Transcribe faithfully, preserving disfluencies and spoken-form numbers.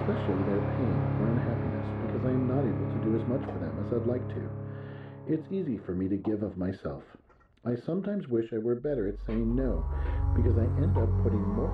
especially their pain or unhappiness, because I am not able to do as much for them as I'd like to. It's easy for me to give of myself. I sometimes wish I were better at saying no, because I end up putting more